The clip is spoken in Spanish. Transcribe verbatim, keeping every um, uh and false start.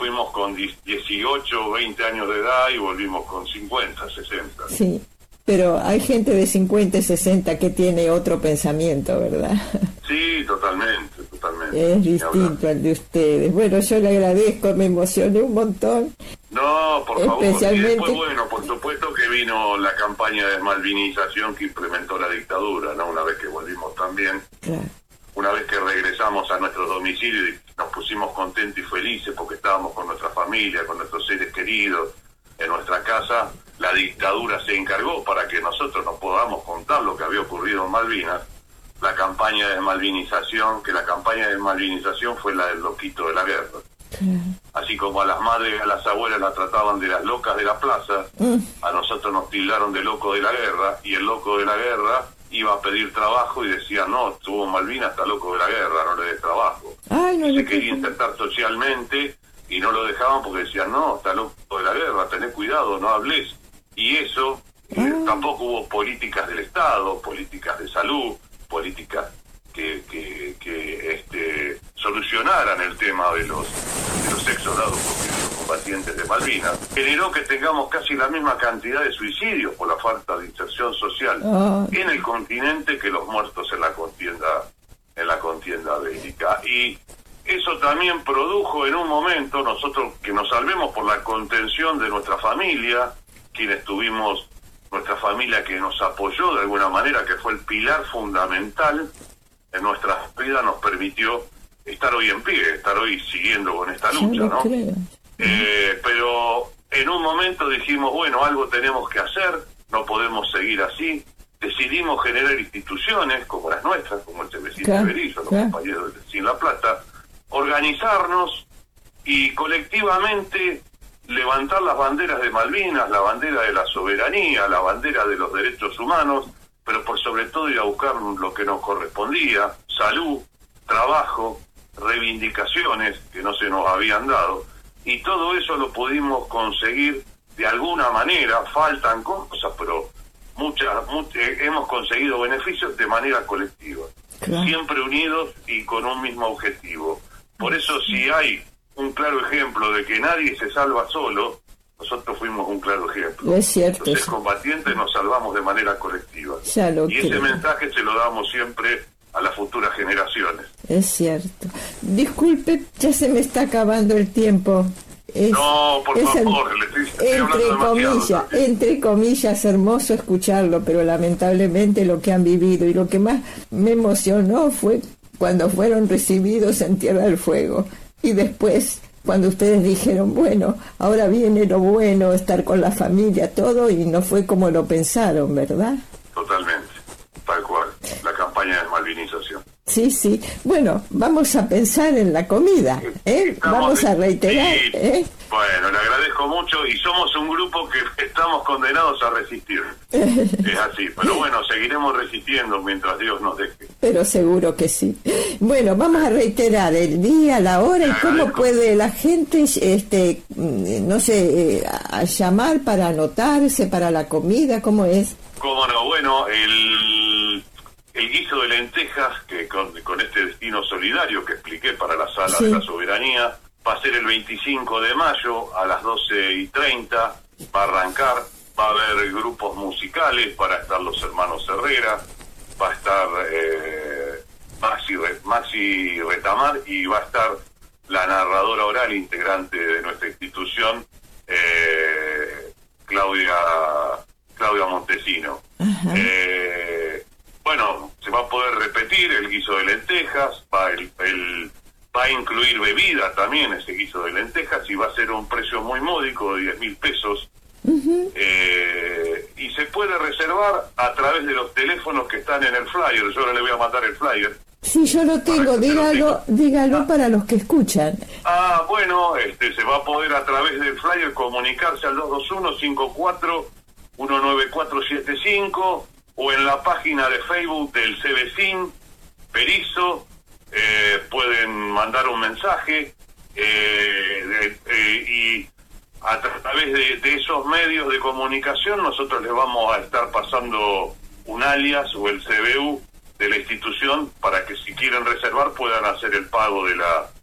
fuimos con dieciocho, veinte años de edad y volvimos con cincuenta, sesenta. Sí, pero hay gente de cincuenta y sesenta que tiene otro pensamiento, ¿verdad? Sí, totalmente, totalmente. Es distinto al de ustedes. Bueno, yo le agradezco, me emocioné un montón. No, por Especialmente... favor. Y después, bueno, por supuesto que vino la campaña de desmalvinización que implementó la dictadura, ¿no? Una vez que volvimos también. Claro. Una vez que regresamos a nuestro domicilio y nos pusimos contentos y felices porque estábamos con nuestra familia, con nuestros seres queridos, en nuestra casa, la dictadura se encargó para que nosotros nos podamos contar lo que había ocurrido en Malvinas, la campaña de desmalvinización, que la campaña de desmalvinización fue la del loquito de la guerra. Claro. Así como a las madres y a las abuelas las trataban de las locas de la plaza, mm. a nosotros nos tildaron de loco de la guerra, y el loco de la guerra iba a pedir trabajo y decía, no, estuvo en Malvinas, está loco de la guerra, no le des trabajo. Ay, no y le se quería insertar socialmente y no lo dejaban porque decían, no, está loco de la guerra, tenés cuidado, no hables. Y eso, ah. eh, tampoco hubo políticas del Estado, políticas de salud, políticas que, que, que este, solucionaran el tema de los, de los exodados combatientes de Malvinas. Generó que tengamos casi la misma cantidad de suicidios por la falta de inserción social oh. en el continente que los muertos en la contienda en la contienda bélica. Y eso también produjo en un momento, nosotros que nos salvemos por la contención de nuestra familia, quienes tuvimos nuestra familia que nos apoyó de alguna manera, que fue el pilar fundamental en nuestra vida, nos permitió estar hoy en pie, estar hoy siguiendo con esta lucha, ¿no? Eh, pero en un momento dijimos, bueno, algo tenemos que hacer, no podemos seguir así. Decidimos generar instituciones como las nuestras, como el C B C I N de Berizo, los claro. compañeros de Sin La Plata, organizarnos y colectivamente levantar las banderas de Malvinas, la bandera de la soberanía, la bandera de los derechos humanos, pero por sobre todo ir a buscar lo que nos correspondía, salud, trabajo, reivindicaciones que no se nos habían dado. Y todo eso lo pudimos conseguir de alguna manera, faltan cosas, pero muchas, muchas hemos conseguido beneficios de manera colectiva, claro. siempre unidos y con un mismo objetivo. Por eso si hay un claro ejemplo de que nadie se salva solo, nosotros fuimos un claro ejemplo. Es cierto. Los excombatientes nos salvamos de manera colectiva. Ya lo y creo. Ese mensaje se lo damos siempre a las futuras generaciones. Es cierto. Disculpe, ya se me está acabando el tiempo. Es, no, por favor, el, le estoy, estoy entre comillas, entre comillas, hermoso escucharlo, pero lamentablemente lo que han vivido y lo que más me emocionó fue cuando fueron recibidos en Tierra del Fuego y después cuando ustedes dijeron, bueno, ahora viene lo bueno, estar con la familia, todo, y no fue como lo pensaron, ¿verdad? Totalmente, tal cual, la campaña de desmalvinización. Sí, sí. Bueno, vamos a pensar en la comida, ¿eh? Estamos vamos a reiterar, sí. ¿eh? Bueno, le agradezco mucho y somos un grupo que estamos condenados a resistir. Es así, pero bueno, seguiremos resistiendo mientras Dios nos deje. Pero seguro que sí. Bueno, vamos a reiterar el día, la hora y cómo puede la gente, este, no sé, a llamar para anotarse para la comida, ¿cómo es? Cómo no, bueno, el... El guiso de lentejas, que con, con este destino solidario que expliqué para la Sala sí. de la Soberanía, va a ser el veinticinco de mayo a las doce y treinta, va a arrancar, va a haber grupos musicales, para estar los hermanos Herrera, va a estar eh, Maxi, Maxi Retamar y va a estar la narradora oral integrante de nuestra institución, eh, Claudia, Claudia Montesino. Eh, Bueno, se va a poder repetir el guiso de lentejas, va, el, el, va a incluir bebida también ese guiso de lentejas y va a ser un precio muy módico de diez mil pesos. Uh-huh. Eh, y se puede reservar a través de los teléfonos que están en el flyer. Yo ahora le voy a mandar el flyer. Sí, yo lo tengo, dígalo, dígalo ah. para los que escuchan. Ah, bueno, este se va a poder a través del flyer comunicarse al dos dos uno, cinco cuatro, uno nueve cuatro siete cinco o en la página de Facebook del C B C I N, Berizo, eh, pueden mandar un mensaje eh, de, eh, y a través de, de esos medios de comunicación nosotros les vamos a estar pasando un alias o el C B U de la institución para que si quieren reservar puedan hacer el pago de la